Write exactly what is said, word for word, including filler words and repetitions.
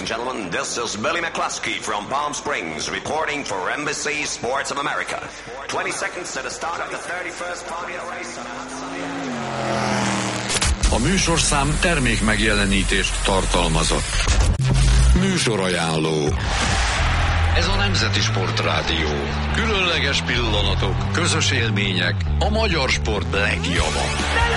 and gentlemen, this is Billy McCluskey from Palm Springs reporting for Embassy Sports of America. twenty seconds to the start of the thirty-first Formula race. A műsorszám termék megjelenítést tartalmazott. Műsorajánló. Ez a Nemzeti Sportrádió. Különleges pillanatok, közös élmények, a magyar sport legjava.